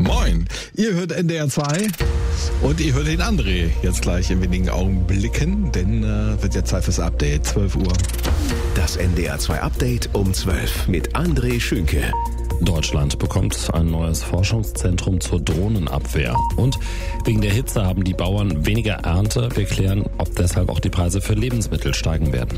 Moin, ihr hört NDR 2 und ihr hört den André jetzt gleich in wenigen Augenblicken, denn wird ja Zeit fürs Update, 12 Uhr. Das NDR 2 Update um 12 mit André Schünke. Deutschland bekommt ein neues Forschungszentrum zur Drohnenabwehr. Und wegen der Hitze haben die Bauern weniger Ernte. Wir klären, ob deshalb auch die Preise für Lebensmittel steigen werden.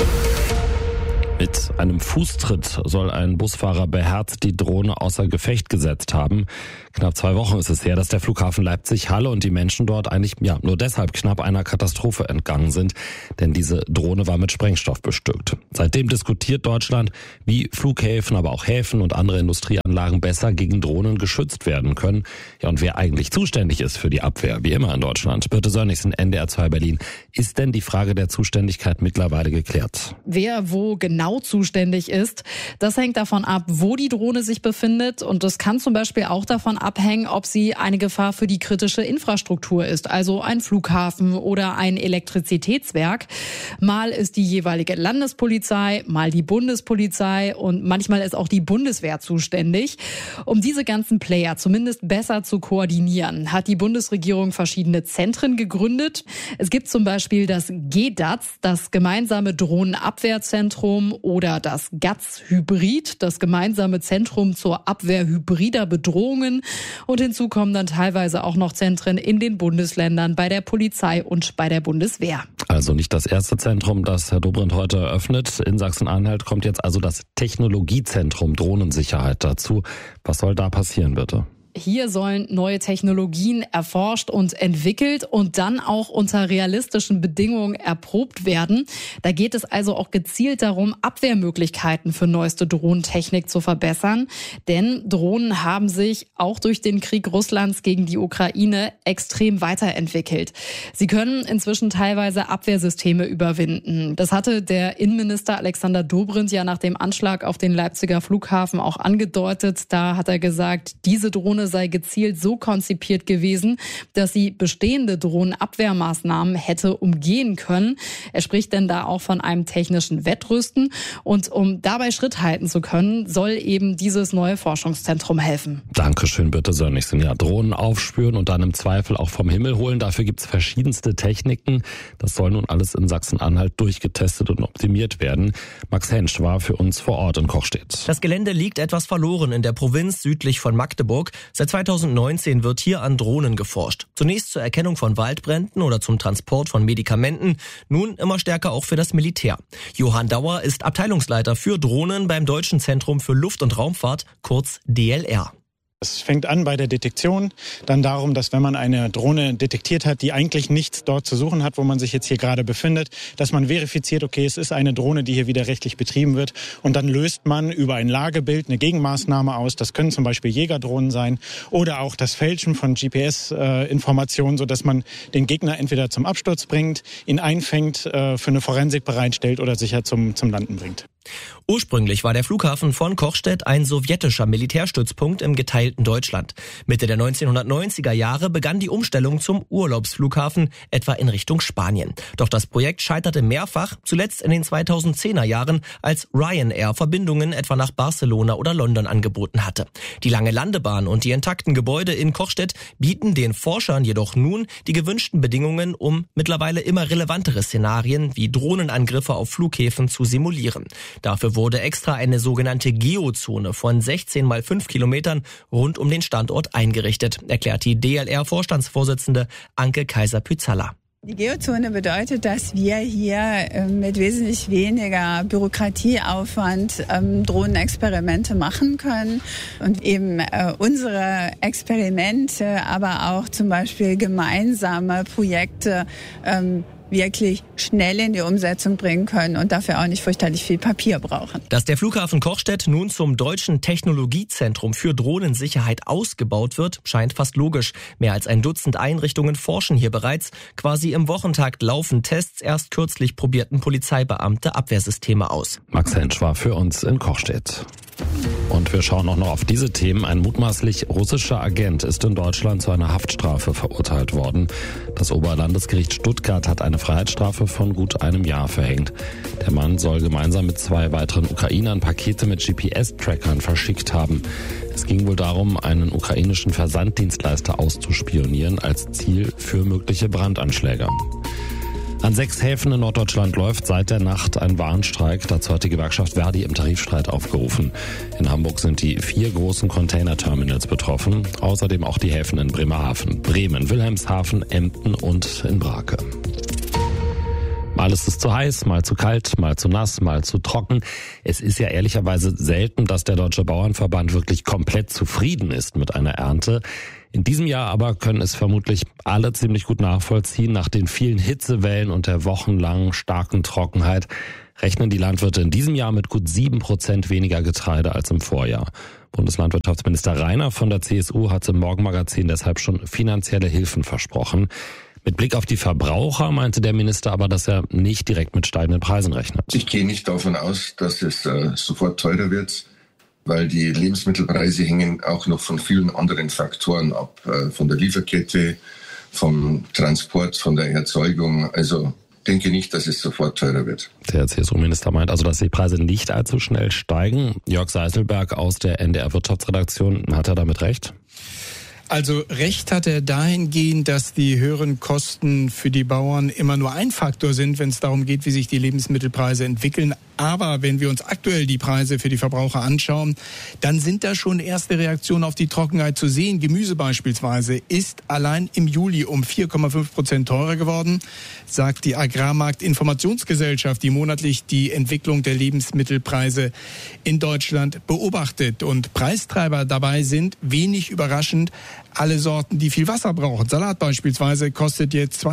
Mit einem Fußtritt soll ein Busfahrer beherzt die Drohne außer Gefecht gesetzt haben. Knapp 2 Wochen ist es her, dass der Flughafen Leipzig-Halle und die Menschen dort eigentlich nur deshalb knapp einer Katastrophe entgangen sind. Denn diese Drohne war mit Sprengstoff bestückt. Seitdem diskutiert Deutschland, wie Flughäfen, aber auch Häfen und andere Industrieanlagen besser gegen Drohnen geschützt werden können. Ja, und wer eigentlich zuständig ist für die Abwehr, wie immer in Deutschland. Birte Sönnigsen, NDR 2 Berlin. Ist denn die Frage der Zuständigkeit mittlerweile geklärt? Wer wo genau zuständig ist, das hängt davon ab, wo die Drohne sich befindet, und das kann zum Beispiel auch davon abhängen, ob sie eine Gefahr für die kritische Infrastruktur ist, also ein Flughafen oder ein Elektrizitätswerk. Mal ist die jeweilige Landespolizei, mal die Bundespolizei und manchmal ist auch die Bundeswehr zuständig. Um diese ganzen Player zumindest besser zu koordinieren, hat die Bundesregierung verschiedene Zentren gegründet. Es gibt zum Beispiel das GDAZ, das gemeinsame Drohnenabwehrzentrum, oder das GATS-Hybrid, das gemeinsame Zentrum zur Abwehr hybrider Bedrohungen. Und hinzu kommen dann teilweise auch noch Zentren in den Bundesländern, bei der Polizei und bei der Bundeswehr. Also nicht das erste Zentrum, das Herr Dobrindt heute eröffnet. In Sachsen-Anhalt kommt jetzt also das Technologiezentrum Drohnensicherheit dazu. Was soll da passieren, bitte? Hier sollen neue Technologien erforscht und entwickelt und dann auch unter realistischen Bedingungen erprobt werden. Da geht es also auch gezielt darum, Abwehrmöglichkeiten für neueste Drohnentechnik zu verbessern. Denn Drohnen haben sich auch durch den Krieg Russlands gegen die Ukraine extrem weiterentwickelt. Sie können inzwischen teilweise Abwehrsysteme überwinden. Das hatte der Innenminister Alexander Dobrindt ja nach dem Anschlag auf den Leipziger Flughafen auch angedeutet. Da hat er gesagt, diese Drohne sei gezielt so konzipiert gewesen, dass sie bestehende Drohnenabwehrmaßnahmen hätte umgehen können. Er spricht denn da auch von einem technischen Wettrüsten. Und um dabei Schritt halten zu können, soll eben dieses neue Forschungszentrum helfen. Dankeschön, bitte Sönnigsen. Ja, Drohnen aufspüren und dann im Zweifel auch vom Himmel holen. Dafür gibt's verschiedenste Techniken. Das soll nun alles in Sachsen-Anhalt durchgetestet und optimiert werden. Max Hensch war für uns vor Ort in Kochstedt. Das Gelände liegt etwas verloren in der Provinz südlich von Magdeburg. Seit 2019 wird hier an Drohnen geforscht. Zunächst zur Erkennung von Waldbränden oder zum Transport von Medikamenten, nun immer stärker auch für das Militär. Johann Dauer ist Abteilungsleiter für Drohnen beim Deutschen Zentrum für Luft- und Raumfahrt, kurz DLR. Es fängt an bei der Detektion, dann darum, dass wenn man eine Drohne detektiert hat, die eigentlich nichts dort zu suchen hat, wo man sich jetzt hier gerade befindet, dass man verifiziert, okay, es ist eine Drohne, die hier wieder rechtlich betrieben wird, und dann löst man über ein Lagebild eine Gegenmaßnahme aus. Das können zum Beispiel Jägerdrohnen sein oder auch das Fälschen von GPS-Informationen, sodass man den Gegner entweder zum Absturz bringt, ihn einfängt, für eine Forensik bereitstellt oder sicher zum Landen bringt. Ursprünglich war der Flughafen von Kochstedt ein sowjetischer Militärstützpunkt im geteilten Deutschland. Mitte der 1990er Jahre begann die Umstellung zum Urlaubsflughafen, etwa in Richtung Spanien. Doch das Projekt scheiterte mehrfach, zuletzt in den 2010er Jahren, als Ryanair Verbindungen etwa nach Barcelona oder London angeboten hatte. Die lange Landebahn und die intakten Gebäude in Kochstedt bieten den Forschern jedoch nun die gewünschten Bedingungen, um mittlerweile immer relevantere Szenarien wie Drohnenangriffe auf Flughäfen zu simulieren. Dafür wurde extra eine sogenannte Geozone von 16 mal 5 Kilometern rund um den Standort eingerichtet, erklärt die DLR-Vorstandsvorsitzende Anke Kaiser-Pyzalla. Die Geozone bedeutet, dass wir hier mit wesentlich weniger Bürokratieaufwand Drohnenexperimente machen können und eben unsere Experimente, aber auch zum Beispiel gemeinsame Projekte wirklich schnell in die Umsetzung bringen können und dafür auch nicht fürchterlich viel Papier brauchen. Dass der Flughafen Kochstedt nun zum Deutschen Technologiezentrum für Drohnensicherheit ausgebaut wird, scheint fast logisch. Mehr als ein Dutzend Einrichtungen forschen hier bereits. Quasi im Wochentakt laufen Tests erst kürzlich probierten Polizeibeamte Abwehrsysteme aus. Max Hensch war für uns in Kochstedt. Und wir schauen auch noch auf diese Themen. Ein mutmaßlich russischer Agent ist in Deutschland zu einer Haftstrafe verurteilt worden. Das Oberlandesgericht Stuttgart hat eine Freiheitsstrafe von gut einem Jahr verhängt. Der Mann soll gemeinsam mit 2 weiteren Ukrainern Pakete mit GPS-Trackern verschickt haben. Es ging wohl darum, einen ukrainischen Versanddienstleister auszuspionieren als Ziel für mögliche Brandanschläge. An 6 Häfen in Norddeutschland läuft seit der Nacht ein Warnstreik. Dazu hat die Gewerkschaft Verdi im Tarifstreit aufgerufen. In Hamburg sind die 4 großen Containerterminals betroffen. Außerdem auch die Häfen in Bremerhaven, Bremen, Wilhelmshaven, Emden und in Brake. Mal ist es zu heiß, mal zu kalt, mal zu nass, mal zu trocken. Es ist ja ehrlicherweise selten, dass der Deutsche Bauernverband wirklich komplett zufrieden ist mit einer Ernte. In diesem Jahr aber können es vermutlich alle ziemlich gut nachvollziehen. Nach den vielen Hitzewellen und der wochenlangen starken Trockenheit rechnen die Landwirte in diesem Jahr mit gut 7% weniger Getreide als im Vorjahr. Bundeslandwirtschaftsminister Rainer von der CSU hat im Morgenmagazin deshalb schon finanzielle Hilfen versprochen. Mit Blick auf die Verbraucher meinte der Minister aber, dass er nicht direkt mit steigenden Preisen rechnet. Ich gehe nicht davon aus, dass es sofort teurer wird, weil die Lebensmittelpreise hängen auch noch von vielen anderen Faktoren ab, von der Lieferkette, vom Transport, von der Erzeugung. Also denke nicht, dass es sofort teurer wird. Der CSU-Minister meint also, dass die Preise nicht allzu schnell steigen. Jörg Seiselberg aus der NDR-Wirtschaftsredaktion, hat er damit recht? Also recht hat er dahingehend, dass die höheren Kosten für die Bauern immer nur ein Faktor sind, wenn es darum geht, wie sich die Lebensmittelpreise entwickeln. Aber wenn wir uns aktuell die Preise für die Verbraucher anschauen, dann sind da schon erste Reaktionen auf die Trockenheit zu sehen. Gemüse beispielsweise ist allein im Juli um 4,5% teurer geworden, sagt die Agrarmarktinformationsgesellschaft, die monatlich die Entwicklung der Lebensmittelpreise in Deutschland beobachtet. Und Preistreiber dabei sind, wenig überraschend, alle Sorten, die viel Wasser brauchen. Salat beispielsweise kostet jetzt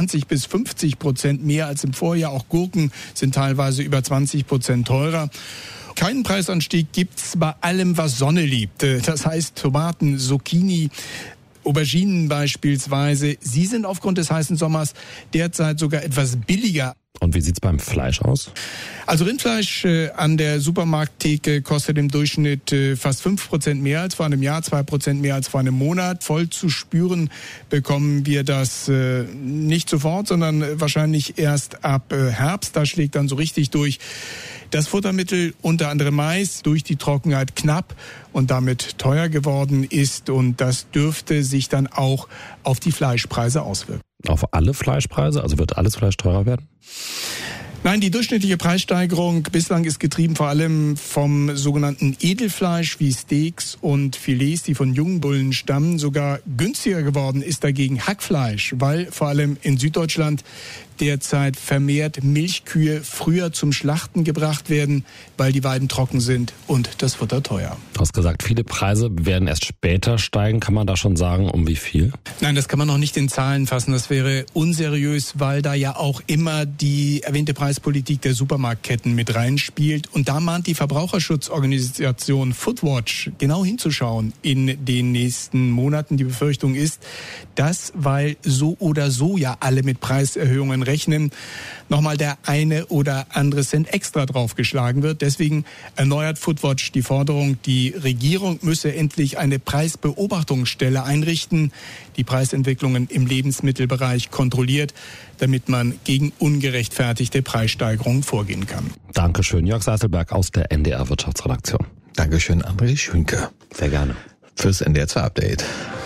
20-50% mehr als im Vorjahr. Auch Gurken sind teilweise über 20% teurer. Keinen Preisanstieg gibt's bei allem, was Sonne liebt. Das heißt Tomaten, Zucchini, Auberginen beispielsweise. Sie sind aufgrund des heißen Sommers derzeit sogar etwas billiger. Und wie sieht's beim Fleisch aus? Also Rindfleisch an der Supermarkttheke kostet im Durchschnitt fast 5% mehr als vor einem Jahr, 2% mehr als vor einem Monat. Voll zu spüren bekommen wir das nicht sofort, sondern wahrscheinlich erst ab Herbst. Da schlägt dann so richtig durch. Das Futtermittel, unter anderem Mais, durch die Trockenheit knapp und damit teuer geworden ist. Und das dürfte sich dann auch auf die Fleischpreise auswirken. Auf alle Fleischpreise? Also wird alles Fleisch teurer werden? Nein, die durchschnittliche Preissteigerung bislang ist getrieben vor allem vom sogenannten Edelfleisch wie Steaks und Filets, die von jungen Bullen stammen. Sogar günstiger geworden ist dagegen Hackfleisch, weil vor allem in Süddeutschland derzeit vermehrt Milchkühe früher zum Schlachten gebracht werden, weil die Weiden trocken sind und das Futter teuer. Du hast gesagt, viele Preise werden erst später steigen. Kann man da schon sagen, um wie viel? Nein, das kann man noch nicht in Zahlen fassen. Das wäre unseriös, weil da ja auch immer die erwähnte Preispolitik der Supermarktketten mit reinspielt. Und da mahnt die Verbraucherschutzorganisation Foodwatch genau hinzuschauen in den nächsten Monaten. Die Befürchtung ist, dass, weil so oder so ja alle mit Preiserhöhungen rechnen, nochmal der eine oder andere Cent extra draufgeschlagen wird. Deswegen erneuert Foodwatch die Forderung, die Regierung müsse endlich eine Preisbeobachtungsstelle einrichten, die Preisentwicklungen im Lebensmittelbereich kontrolliert, damit man gegen ungerechtfertigte Preissteigerungen vorgehen kann. Dankeschön, Jörg Seiselberg aus der NDR Wirtschaftsredaktion. Dankeschön, André Schünke. Sehr gerne. Fürs NDR 2 Update.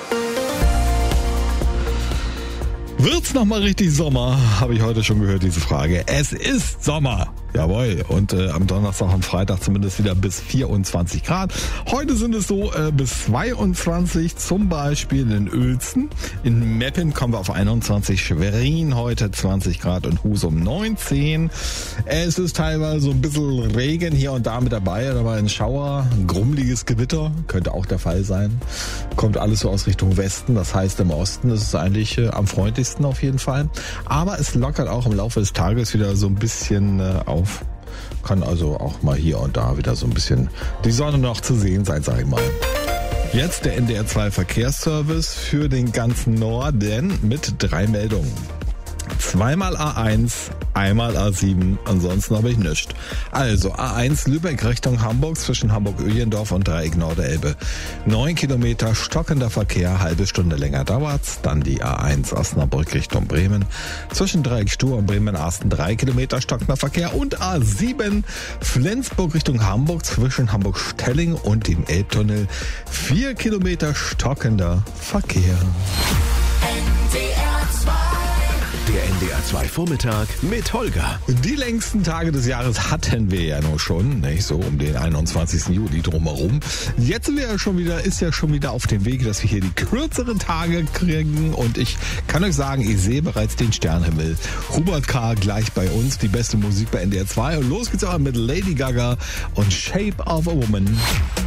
Wird's noch mal richtig Sommer? Habe ich heute schon gehört, diese Frage. Es ist Sommer. Jawohl. Und am Donnerstag und Freitag zumindest wieder bis 24 Grad. Heute sind es so bis 22, zum Beispiel in Uelzen. In Meppen kommen wir auf 21, Schwerin heute 20 Grad und Husum 19. Es ist teilweise so ein bisschen Regen hier und da mit dabei. Dabei ein Schauer, ein grummeliges Gewitter, könnte auch der Fall sein. Kommt alles so aus Richtung Westen. Das heißt, im Osten ist es eigentlich am freundlichsten auf jeden Fall. Aber es lockert auch im Laufe des Tages wieder so ein bisschen auf. Kann also auch mal hier und da wieder so ein bisschen die Sonne noch zu sehen sein, sag ich mal. Jetzt der NDR 2 Verkehrsservice für den ganzen Norden mit 3 Meldungen. zweimal A1, einmal A7, ansonsten habe ich nichts. Also A1 Lübeck Richtung Hamburg zwischen Hamburg-Öhlendorf und Dreieck Norderelbe. 9 Kilometer stockender Verkehr, halbe Stunde länger dauert's. Dann die A1 Osnabrück Richtung Bremen. Zwischen Dreieck Stur und Bremen-Arsten 3 Kilometer stockender Verkehr. Und A7 Flensburg Richtung Hamburg zwischen Hamburg-Stelling und dem Elbtunnel. 4 Kilometer stockender Verkehr. Der NDR 2 Vormittag mit Holger. Die längsten Tage des Jahres hatten wir ja noch schon, nicht so um den 21. Juli drumherum. Jetzt sind wir ja schon wieder auf dem Weg, dass wir hier die kürzeren Tage kriegen und ich kann euch sagen, ich sehe bereits den Sternenhimmel. Hubert K. gleich bei uns, die beste Musik bei NDR 2 und los geht's auch mit Lady Gaga und Shape of a Woman.